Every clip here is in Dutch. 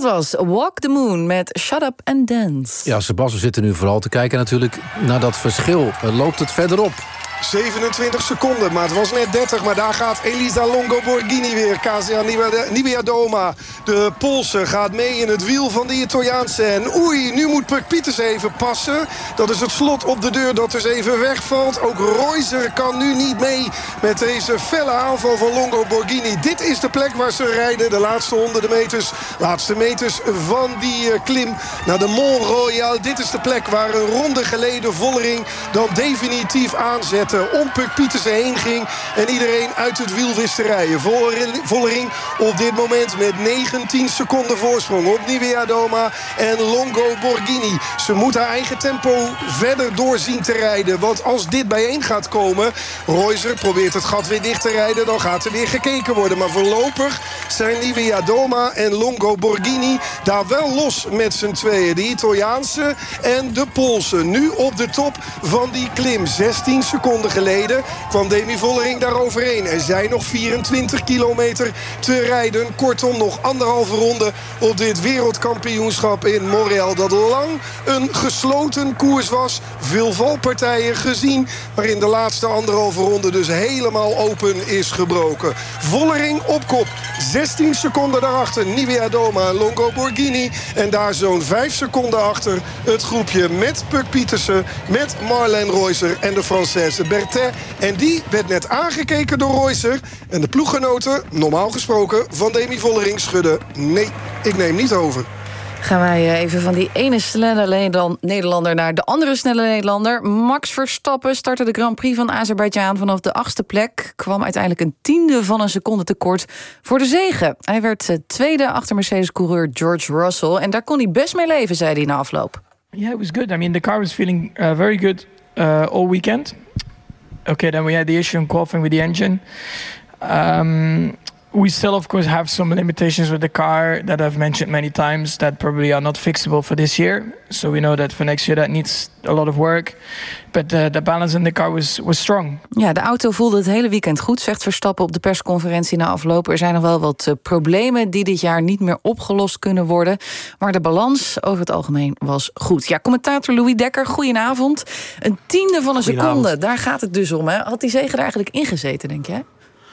Dat was Walk the Moon met Shut Up and Dance. Ja, Sebas, we zitten nu vooral te kijken natuurlijk naar dat verschil. Loopt het verderop? 27 seconden, maar het was net 30. Maar daar gaat Elisa Longo Borghini weer. Kasia Niewiadoma, de Poolse, gaat mee in het wiel van de Italiaanse. En oei, nu moet Puk Pieters even passen. Dat is het slot op de deur dat dus even wegvalt. Ook Reuser kan nu niet mee met deze felle aanval van Longo Borghini. Dit is de plek waar ze rijden. De laatste honderden meters. Laatste meters van die klim naar de Mont Royal. Dit is de plek waar een ronde geleden Vollering dan definitief aanzet. Om Puk Pietersen heen ging en iedereen uit het wiel wist te rijden. Vollering op dit moment met 19 seconden voorsprong op Niewiadoma en Longo Borghini. Ze moet haar eigen tempo verder doorzien te rijden. Want als dit bijeen gaat komen, Reuser probeert het gat weer dicht te rijden, dan gaat er weer gekeken worden. Maar voorlopig zijn Niewiadoma en Longo Borghini daar wel los met z'n tweeën. De Italiaanse en de Poolse. Nu op de top van die klim. 16 seconden geleden kwam Demi Vollering daar overheen. Er zijn nog 24 kilometer te rijden. Kortom, nog 1,5 ronde op dit wereldkampioenschap in Montreal. Dat lang een gesloten koers was. Veel valpartijen gezien. Maar in de laatste 1,5 ronde dus helemaal open is gebroken. Vollering op kop. 16 seconden daarachter Niewiadoma en Longo Borghini. En daar zo'n 5 seconden achter het groepje met Puk Pietersen, met Marlène Reuser en de Française Berthet. En die werd net aangekeken door Reuser. En de ploeggenoten, normaal gesproken, van Demi Vollering schudden. Nee, ik neem niet over. Gaan wij even van die ene snelle Nederlander naar de andere snelle Nederlander. Max Verstappen startte de Grand Prix van Azerbeidzjan vanaf de 8e plek. Kwam uiteindelijk een 10e van een seconde tekort voor de zege. Hij werd tweede achter Mercedes-coureur George Russell. En daar kon hij best mee leven, zei hij na afloop. Yeah, it was good. I mean, the car was feeling very good all weekend. Okay, then we had the issue in qualifying with the engine. We still, of course, have some limitations with the car that I've mentioned many times that probably are not fixable for this year. So we know that for next year that needs a lot of work. But the balance in the car was strong. Ja, de auto voelde het hele weekend goed, zegt Verstappen op de persconferentie na afloop. Er zijn nog wel wat problemen die dit jaar niet meer opgelost kunnen worden. Maar de balans over het algemeen was goed. Ja, commentator Louis Dekker, goedenavond. Een 10e van een seconde, daar gaat het dus om. Hè? Had die zege er eigenlijk ingezeten, denk je?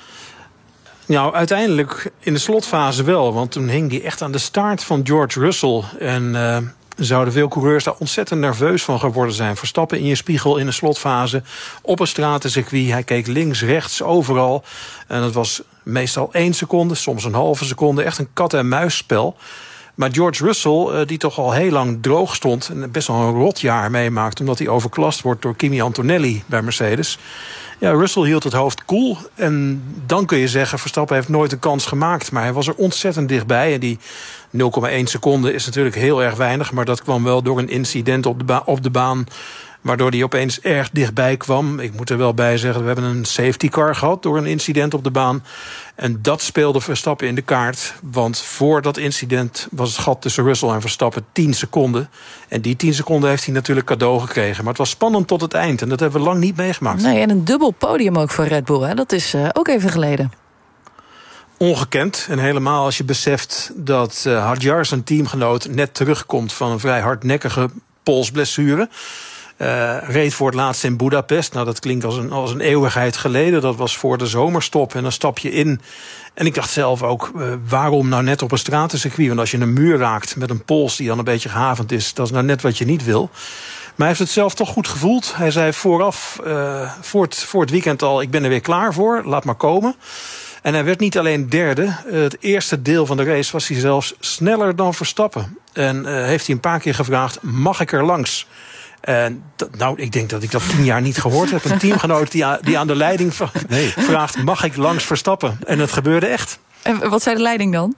Nou, uiteindelijk in de slotfase wel. Want toen hing die echt aan de staart van George Russell. En zouden veel coureurs daar ontzettend nerveus van geworden zijn. Verstappen in je spiegel in de slotfase op een stratencircuit. Hij keek links, rechts, overal. En dat was meestal 1 seconde, soms een halve seconde. Echt een kat-en-muisspel. Maar George Russell, die toch al heel lang droog stond, en best wel een rot jaar meemaakt, omdat hij overklast wordt door Kimi Antonelli bij Mercedes. Ja, Russell hield het hoofd koel. En dan kun je zeggen, Verstappen heeft nooit een kans gemaakt. Maar hij was er ontzettend dichtbij. En die 0,1 seconde is natuurlijk heel erg weinig. Maar dat kwam wel door een incident op de baan, waardoor hij opeens erg dichtbij kwam. Ik moet er wel bij zeggen, we hebben een safety car gehad door een incident op de baan. En dat speelde Verstappen in de kaart. Want voor dat incident was het gat tussen Russell en Verstappen 10 seconden. En die 10 seconden heeft hij natuurlijk cadeau gekregen. Maar het was spannend tot het eind. En dat hebben we lang niet meegemaakt. Nee, en een dubbel podium ook voor Red Bull. Hè? Dat is ook even geleden. Ongekend. En helemaal als je beseft dat Hadjar, zijn teamgenoot, net terugkomt van een vrij hardnekkige polsblessure. Reed voor het laatst in Budapest. Nou, dat klinkt als een eeuwigheid geleden. Dat was voor de zomerstop. En dan stap je in. En ik dacht zelf ook, waarom nou net op een stratencircuit? Want als je een muur raakt met een pols die dan een beetje gehavend is, dat is nou net wat je niet wil. Maar hij heeft het zelf toch goed gevoeld. Hij zei vooraf, voor het weekend al, ik ben er weer klaar voor. Laat maar komen. En hij werd niet alleen derde. Het eerste deel van de race was hij zelfs sneller dan Verstappen. En heeft hij een paar keer gevraagd, mag ik er langs? Nou, ik denk dat ik dat 10 jaar niet gehoord heb. Een teamgenoot die aan de leiding vraagt, mag ik langs Verstappen? En dat gebeurde echt. En wat zei de leiding dan?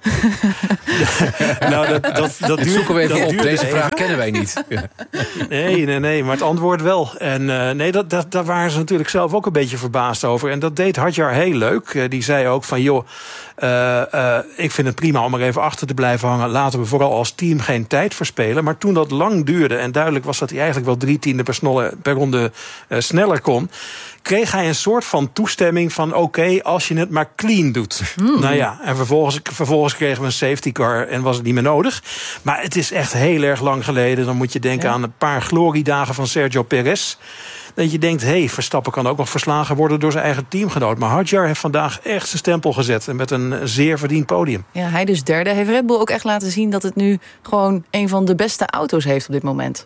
Nou, dat zoeken we even op. Deze vraag kennen wij niet. Nee, maar het antwoord wel. En daar waren ze natuurlijk zelf ook een beetje verbaasd over. En dat deed Hadjar heel leuk. Die zei ook van, joh, ik vind het prima om er even achter te blijven hangen. Laten we vooral als team geen tijd verspelen. Maar toen dat lang duurde en duidelijk was dat hij eigenlijk wel 3/10 per ronde sneller kon, kreeg hij een soort van toestemming van, oké, als je het maar clean doet. Nou ja, en vervolgens kregen we een safety car en was het niet meer nodig. Maar het is echt heel erg lang geleden. Dan moet je denken aan een paar gloriedagen van Sergio Perez. Dat je denkt, Verstappen kan ook nog verslagen worden door zijn eigen teamgenoot. Maar Hadjar heeft vandaag echt zijn stempel gezet. En met een zeer verdiend podium. Ja, hij dus derde. Heeft Red Bull ook echt laten zien dat het nu gewoon een van de beste auto's heeft op dit moment?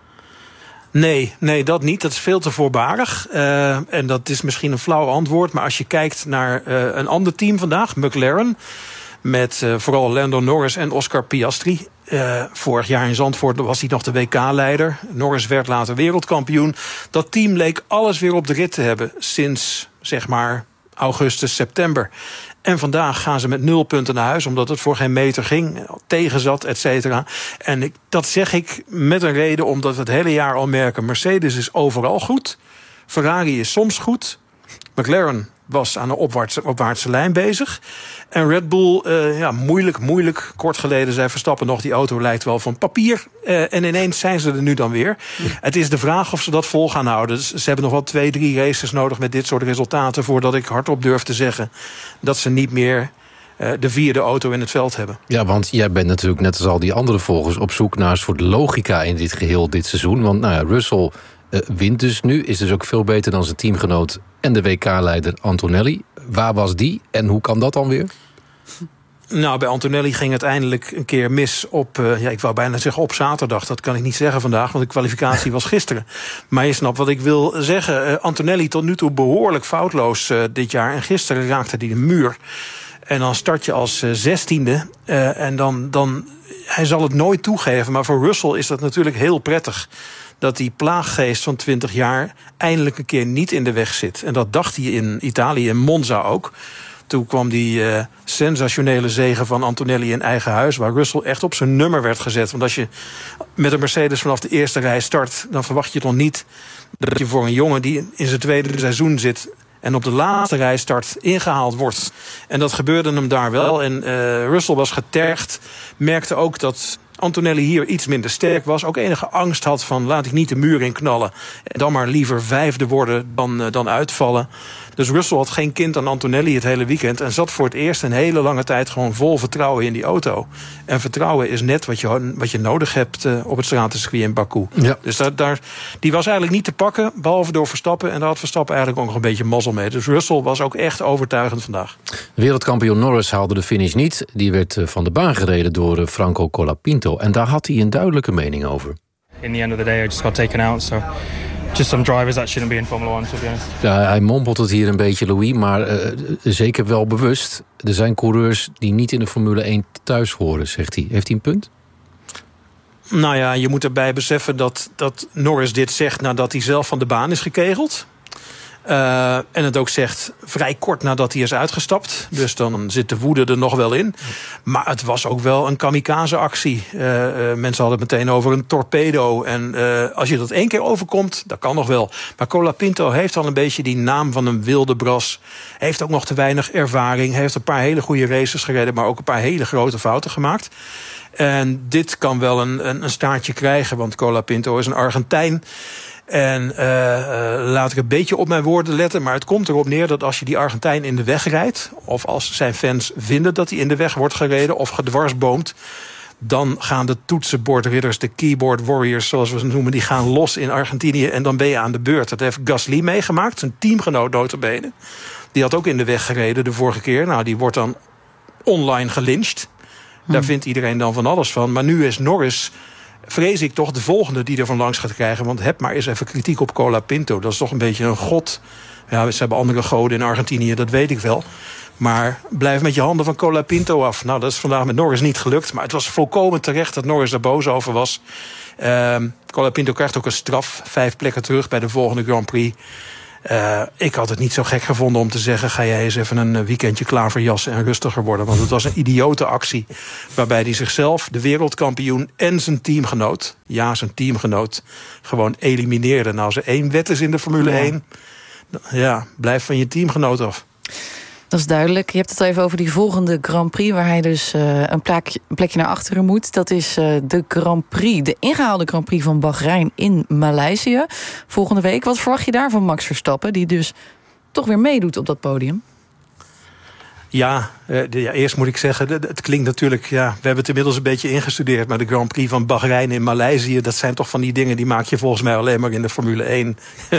Nee, dat niet. Dat is veel te voorbarig. En dat is misschien een flauw antwoord. Maar als je kijkt naar een ander team vandaag, McLaren, met vooral Lando Norris en Oscar Piastri. Vorig jaar in Zandvoort was hij nog de WK-leider. Norris werd later wereldkampioen. Dat team leek alles weer op de rit te hebben sinds, zeg maar, augustus, september. En vandaag gaan ze met 0 punten naar huis, omdat het voor geen meter ging, tegenzat, et cetera. En dat zeg ik met een reden, omdat we het hele jaar al merken, Mercedes is overal goed. Ferrari is soms goed. McLaren was aan een opwaartse lijn bezig. En Red Bull, moeilijk. Kort geleden zei Verstappen nog, die auto lijkt wel van papier. En ineens zijn ze er nu dan weer. Het is de vraag of ze dat vol gaan houden. Dus ze hebben nog wel 2-3 races nodig met dit soort resultaten, voordat ik hardop durf te zeggen dat ze niet meer de 4e auto in het veld hebben. Ja, want jij bent natuurlijk net als al die andere volgers op zoek naar een soort logica in dit geheel dit seizoen. Want Russell wint dus nu, is dus ook veel beter dan zijn teamgenoot en de WK-leider Antonelli. Waar was die en hoe kan dat dan weer? Nou, bij Antonelli ging het eindelijk een keer mis op, ik wou bijna zeggen op zaterdag. Dat kan ik niet zeggen vandaag, want de kwalificatie was gisteren. Maar je snapt wat ik wil zeggen. Antonelli tot nu toe behoorlijk foutloos dit jaar. En gisteren raakte hij de muur. En dan start je als 16e. En dan hij zal het nooit toegeven. Maar voor Russell is dat natuurlijk heel prettig, dat die plaaggeest van 20 jaar eindelijk een keer niet in de weg zit. En dat dacht hij in Italië, in Monza ook. Toen kwam die sensationele zege van Antonelli in eigen huis, waar Russell echt op zijn nummer werd gezet. Want als je met een Mercedes vanaf de eerste rij start, dan verwacht je toch niet dat je voor een jongen die in zijn 2e seizoen zit en op de laatste rij start ingehaald wordt. En dat gebeurde hem daar wel. En Russell was getergd. Merkte ook dat Antonelli hier iets minder sterk was. Ook enige angst had van, laat ik niet de muur in knallen. En dan maar liever 5e worden dan uitvallen. Dus Russell had geen kind aan Antonelli het hele weekend. En zat voor het eerst een hele lange tijd gewoon vol vertrouwen in die auto. En vertrouwen is net wat je nodig hebt op het stratencircuit in Baku. Ja. Dus die was eigenlijk niet te pakken, behalve door Verstappen. En daar had Verstappen eigenlijk ook nog een beetje mazzel mee. Dus Russell was ook echt overtuigend vandaag. Wereldkampioen Norris haalde de finish niet. Die werd van de baan gereden door Franco Colapinto. En daar had hij een duidelijke mening over. In the end of the day, I just got taken out. So just some drivers that shouldn't be in Formula 1, to be honest. Ja, hij mompelt het hier een beetje, Louis, maar zeker wel bewust. Er zijn coureurs die niet in de Formule 1 thuis horen, zegt hij. Heeft hij een punt? Nou ja, je moet erbij beseffen dat Norris dit zegt nadat hij zelf van de baan is gekegeld. En het ook zegt vrij kort nadat hij is uitgestapt. Dus dan zit de woede er nog wel in. Maar het was ook wel een kamikaze-actie. Mensen hadden het meteen over een torpedo. En als je dat 1 keer overkomt, dat kan nog wel. Maar Colapinto heeft al een beetje die naam van een wilde bras. Heeft ook nog te weinig ervaring. Heeft een paar hele goede races gereden, maar ook een paar hele grote fouten gemaakt. En dit kan wel een staartje krijgen, want Colapinto is een Argentijn. En laat ik een beetje op mijn woorden letten, maar het komt erop neer dat als je die Argentijn in de weg rijdt, of als zijn fans vinden dat hij in de weg wordt gereden of gedwarsboomd, dan gaan de toetsenbordridders, de keyboard warriors zoals we ze noemen, die gaan los in Argentinië en dan ben je aan de beurt. Dat heeft Gasly meegemaakt, zijn teamgenoot nota bene. Die had ook in de weg gereden de vorige keer. Nou, die wordt dan online gelyncht. Daar vindt iedereen dan van alles van. Maar nu is Norris, vrees ik toch, de volgende die er van langs gaat krijgen. Want heb maar eens even kritiek op Colapinto. Dat is toch een beetje een god. Ja, ze hebben andere goden in Argentinië, dat weet ik wel. Maar blijf met je handen van Colapinto af. Nou, dat is vandaag met Norris niet gelukt. Maar het was volkomen terecht dat Norris er boos over was. Colapinto krijgt ook een straf. 5 plekken terug bij de volgende Grand Prix. Ik had het niet zo gek gevonden om te zeggen, ga jij eens even een weekendje klaverjassen en rustiger worden. Want het was een idiote actie waarbij hij zichzelf, de wereldkampioen en zijn teamgenoot, gewoon elimineerde. Nou, als er 1 wet is in de Formule 1, ja, blijf van je teamgenoot af. Dat is duidelijk. Je hebt het al even over die volgende Grand Prix, waar hij dus een plekje naar achteren moet. Dat is de Grand Prix, de ingehaalde Grand Prix van Bahrein in Maleisië. Volgende week. Wat verwacht je daarvan, Max Verstappen, die dus toch weer meedoet op dat podium? Ja, eerst moet ik zeggen, het klinkt natuurlijk... Ja, we hebben het inmiddels een beetje ingestudeerd... maar de Grand Prix van Bahrein in Maleisië... dat zijn toch van die dingen die maak je volgens mij alleen maar in de Formule 1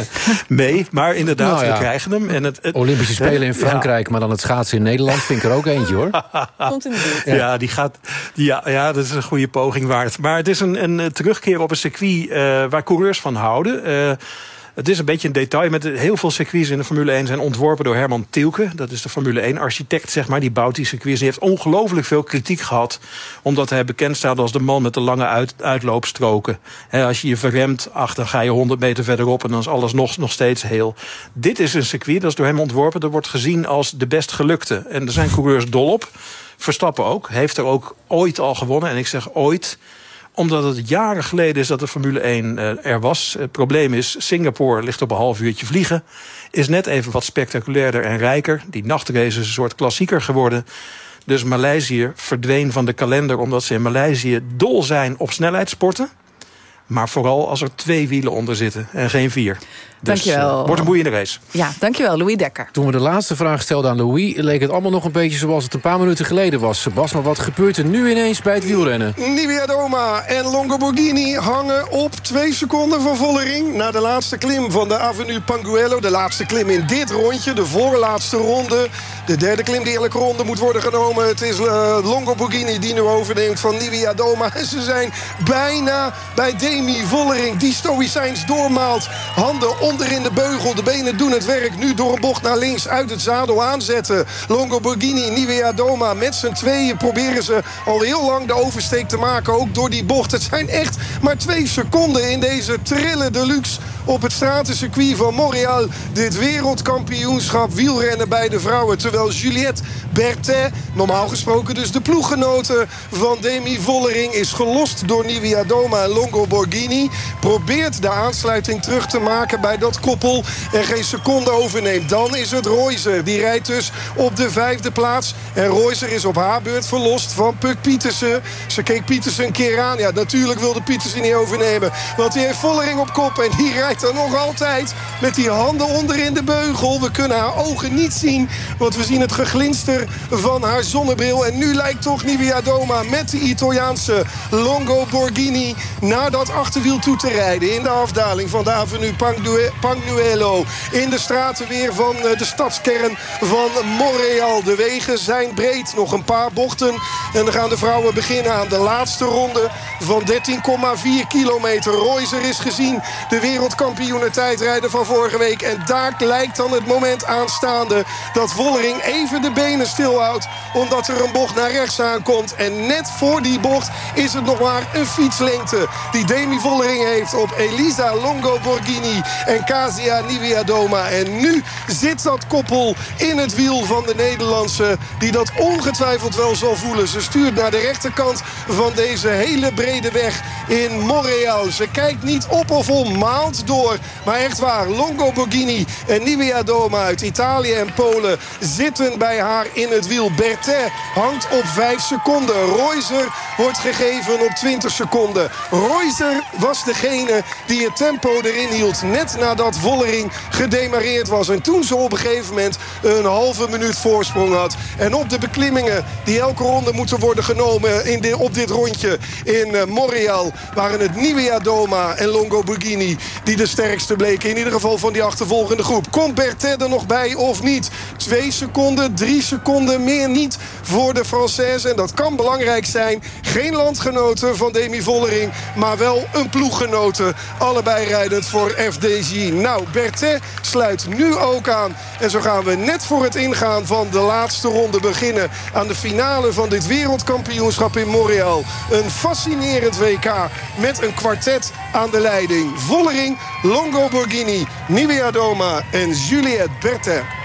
mee. Maar inderdaad, we krijgen hem. En Olympische Spelen in Frankrijk, maar dan het schaatsen in Nederland... vind ik er ook eentje, hoor. Komt in de buurt. Ja, die gaat... Ja, dat is een goede poging waard. Maar het is een terugkeer op een circuit waar coureurs van houden... Het is een beetje een detail. Met heel veel circuits in de Formule 1 zijn ontworpen door Herman Tilke. Dat is de Formule 1-architect, zeg maar. Die bouwt die circuits. Die heeft ongelooflijk veel kritiek gehad. Omdat hij bekend staat als de man met de lange uitloopstroken. Als je je verremt, dan ga je 100 meter verderop... en dan is alles nog steeds heel. Dit is een circuit, dat is door hem ontworpen. Dat wordt gezien als de best gelukte. En er zijn coureurs dol op. Verstappen ook. Heeft er ook ooit al gewonnen. En ik zeg ooit... omdat het jaren geleden is dat de Formule 1 er was. Het probleem is, Singapore ligt op een half uurtje vliegen. Is net even wat spectaculairder en rijker. Die nachtrace is een soort klassieker geworden. Dus Maleisië verdween van de kalender... omdat ze in Maleisië dol zijn op snelheidssporten. Maar vooral als er 2 wielen onder zitten en geen 4. Dus wordt een boeiende race. Ja, dankjewel, Louis Dekker. Toen we de laatste vraag stelden aan Louis... leek het allemaal nog een beetje zoals het een paar minuten geleden was. Bas, maar wat gebeurt er nu ineens bij het wielrennen? Nibia Doma en Longo Borghini hangen op 2 seconden van Vollering... na de laatste klim van de Avenue Panguello. De laatste klim in dit rondje, de voorlaatste ronde. De derde klim die elke ronde moet worden genomen. Het is Longo Borghini die nu overneemt van Nibia Doma. En ze zijn bijna bij Demi Vollering, die stoïcijns doormaalt. Handen onder in de beugel, de benen doen het werk. Nu door een bocht naar links uit het zadel aanzetten. Longo Borghini, Nibia Doma, met z'n tweeën proberen ze al heel lang de oversteek te maken. Ook door die bocht. Het zijn echt maar 2 seconden in deze trille deluxe op het stratencircuit van Montréal. Dit wereldkampioenschap wielrennen bij de vrouwen. Terwijl Juliette Berthet, normaal gesproken dus de ploeggenote van Demi Vollering, is gelost door Nibia Doma en Longo Borghini. Probeert de aansluiting terug te maken bij dat koppel en geen seconde overneemt. Dan is het Reuser. Die rijdt dus op de 5e plaats. En Reuser is op haar beurt verlost van Puk Pietersen. Ze keek Pietersen een keer aan. Ja, natuurlijk wilde Pietersen niet overnemen. Want die heeft Vollering op kop. En die rijdt er nog altijd met die handen onder in de beugel. We kunnen haar ogen niet zien, want we zien het geglinster van haar zonnebril. En nu lijkt toch Nibia Doma met de Italiaanse Longo Borghini naar dat achterwiel toe te rijden. In de afdaling van de Avenue Panguello. In de straten weer van de stadskern van Montréal. De wegen zijn breed. Nog een paar bochten. En dan gaan de vrouwen beginnen aan de laatste ronde van 13,4 kilometer. Reuser is gezien. De wereldkampioene tijdrijder van vorige week. En daar lijkt dan het moment aanstaande dat Vollering even de benen stilhoudt. Omdat er een bocht naar rechts aankomt. En net voor die bocht is het nog maar een fietslengte die Demi Vollering heeft op Elisa Longo Borghini en Kasia Nibia Doma. En nu zit dat koppel in het wiel van de Nederlandse, die dat ongetwijfeld wel zal voelen. Ze stuurt naar de rechterkant van deze hele brede weg in Montréal. Ze kijkt niet op of om, maalt door. Maar echt waar, Longo Borghini en Nibia Doma uit Italië en Polen zitten bij haar in het wiel. Berthet hangt op 5 seconden. Reuser wordt gegeven op 20 seconden. Reuser was degene die het tempo erin hield, net nadat Vollering gedemareerd was. En toen ze op een gegeven moment een halve minuut voorsprong had. En op de beklimmingen die elke ronde moeten worden genomen op dit rondje in Montréal waren het Nibia Doma en Longo Borghini die de sterkste bleken. In ieder geval van die achtervolgende groep. Komt Berthet er nog bij of niet? 2 seconden, 3 seconden, meer niet voor de Française. En dat kan belangrijk zijn. Geen landgenoten van Demi Vollering, maar wel een ploeggenote. Allebei rijdend voor FDJ. Nou, Berthet sluit nu ook aan. En zo gaan we net voor het ingaan van de laatste ronde beginnen aan de finale van dit wereldkampioenschap in Montréal. Een fascinerend WK met een kwartet aan de leiding. Vollering, Longo Borghini, Nibia Doma en Juliette Berthet.